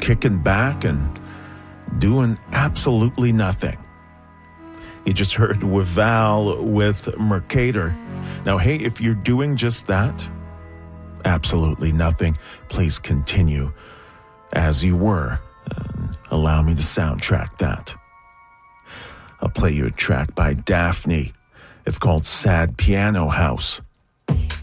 kicking back and doing absolutely nothing. You just heard Waval with Mercator. Now, hey, if you're doing just that, absolutely nothing, please continue as you were. Allow me to soundtrack that. I'll play you a track by Daphne. It's called Sad Piano House.